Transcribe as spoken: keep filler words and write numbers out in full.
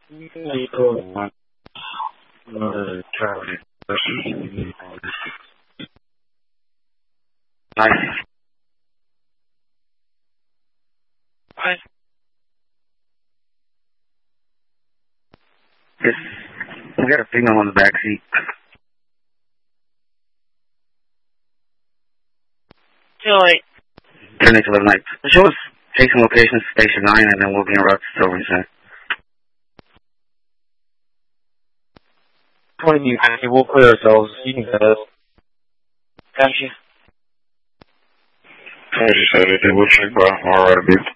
Uh, Charlie. Nice. Hi. Yes. We got a female on the back seat. Too late. ten eight eleven night. Show us chasing locations, station nine, and then we'll be in route to Silver Center. twenty, we'll clear ourselves. You can get us. Got you. I just had it. We'll check by. All right, dude.